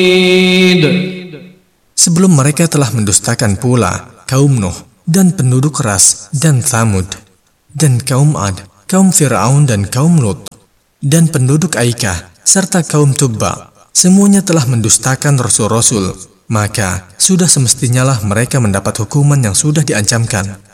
Sebelum mereka telah mendustakan pula kaum Nuh dan penduduk Ras dan Thamud, dan kaum Ad, kaum Fir'aun dan kaum Lut, dan penduduk Aikah, serta kaum Tubba. Semuanya telah mendustakan rasul-rasul, maka sudah semestinya lah mereka mendapat hukuman yang sudah diancamkan.